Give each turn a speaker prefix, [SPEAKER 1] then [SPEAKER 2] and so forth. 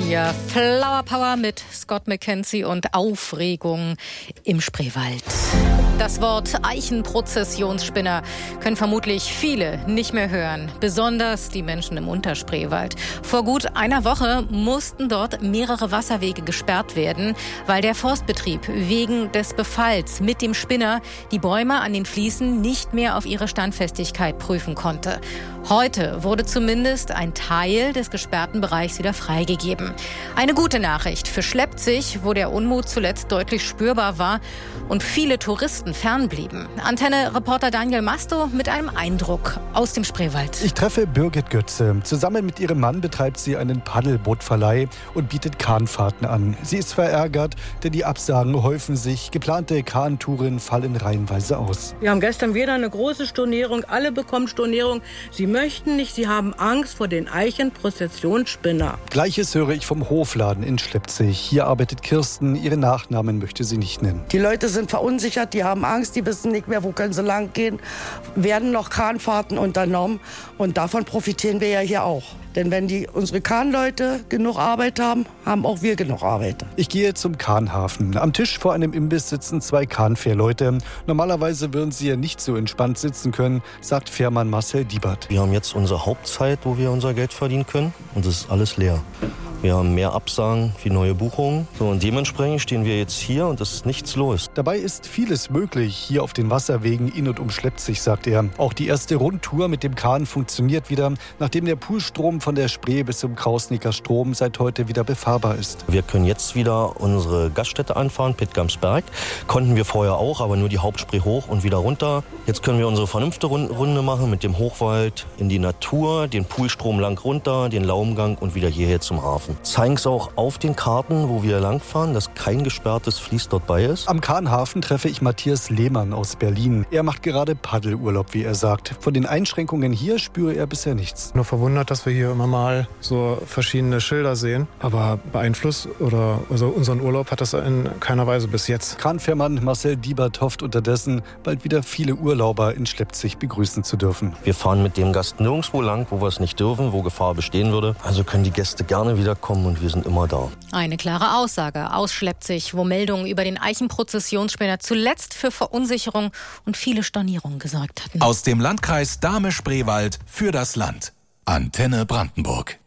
[SPEAKER 1] Ja, Flower Power mit Scott McKenzie und Aufregung im Spreewald. Das Wort Eichenprozessionsspinner können vermutlich viele nicht mehr hören, besonders die Menschen im Unterspreewald. Vor gut einer Woche mussten dort mehrere Wasserwege gesperrt werden, weil der Forstbetrieb wegen des Befalls mit dem Spinner die Bäume an den Fliesen nicht mehr auf ihre Standfestigkeit prüfen konnte. Heute wurde zumindest ein Teil des gesperrten Bereichs wieder freigegeben. Eine gute Nachricht für Schleppzig, wo der Unmut zuletzt deutlich spürbar war und viele Touristen fernblieben. Antenne-Reporter Daniel Masto mit einem Eindruck aus dem Spreewald.
[SPEAKER 2] Ich treffe Birgit Götze. Zusammen mit ihrem Mann betreibt sie einen Paddelbootverleih und bietet Kahnfahrten an. Sie ist verärgert, denn die Absagen häufen sich. Geplante Kahntouren fallen reihenweise aus.
[SPEAKER 3] Wir haben gestern wieder eine große Stornierung. Alle bekommen Stornierung. Sie möchten nicht, sie haben Angst vor den Eichenprozessionsspinner.
[SPEAKER 2] Gleiches höre ich vom Hofladen in Schleppzig. Hier arbeitet Kirsten. Ihren Nachnamen möchte sie nicht nennen.
[SPEAKER 4] Die Leute sind verunsichert, die haben Angst, die wissen nicht mehr, wo können sie lang gehen. Werden noch Kahnfahrten unternommen und davon profitieren wir ja hier auch. Denn wenn unsere Kahnleute genug Arbeit haben, haben auch wir genug Arbeit.
[SPEAKER 2] Ich gehe zum Kahnhafen. Am Tisch vor einem Imbiss sitzen 2 Kahnfährleute. Normalerweise würden sie ja nicht so entspannt sitzen können, sagt Fährmann Marcel Diebert.
[SPEAKER 5] Wir haben jetzt unsere Hauptzeit, wo wir unser Geld verdienen können, und es ist alles leer. Wir haben mehr Absagen wie neue Buchungen. So, und dementsprechend stehen wir jetzt hier und es ist nichts los.
[SPEAKER 2] Dabei ist vieles möglich hier auf den Wasserwegen in und um Schleppzig, sagt er. Auch die erste Rundtour mit dem Kahn funktioniert wieder, nachdem der Poolstrom von der Spree bis zum Krausnicker Strom seit heute wieder befahrbar ist.
[SPEAKER 5] Wir können jetzt wieder unsere Gaststätte anfahren, Pittgamsberg. Konnten wir vorher auch, aber nur die Hauptspree hoch und wieder runter. Jetzt können wir unsere vernünftige Runde machen mit dem Hochwald in die Natur, den Poolstrom lang runter, den Laumgang und wieder hierher zum Hafen. Zeigen es auch auf den Karten, wo wir langfahren, dass kein gesperrtes Fließ dort bei ist.
[SPEAKER 2] Am Kahnhafen treffe ich Matthias Lehmann aus Berlin. Er macht gerade Paddelurlaub, wie er sagt. Von den Einschränkungen hier spüre er bisher nichts.
[SPEAKER 6] Nur verwundert, dass wir hier immer mal so verschiedene Schilder sehen. Aber beeinflusst oder also unseren Urlaub hat das in keiner Weise bis jetzt.
[SPEAKER 2] Kahnfährmann Marcel Diebert hofft unterdessen, bald wieder viele Urlauber in Schleppzig begrüßen zu dürfen.
[SPEAKER 5] Wir fahren mit dem Gast nirgendwo lang, wo wir es nicht dürfen, wo Gefahr bestehen würde. Also können die Gäste gerne wiederkommen und wir sind immer da.
[SPEAKER 1] Eine klare Aussage aus Schleppzig, wo Meldungen über den Eichenprozessionsspinner zuletzt für Verunsicherung und viele Stornierungen gesorgt hatten.
[SPEAKER 7] Aus dem Landkreis Dahme-Spreewald für das Land. Antenne Brandenburg.